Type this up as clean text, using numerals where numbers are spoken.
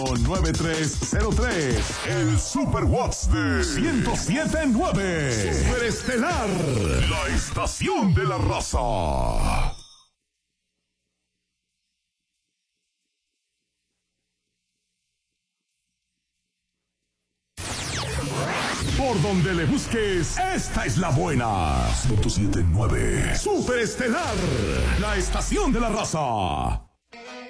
9303, el Super Watts de 107.9, Super Estelar, la estación de la raza. Por donde le busques, esta es la buena. 107.9, Super Estelar, la estación de la raza.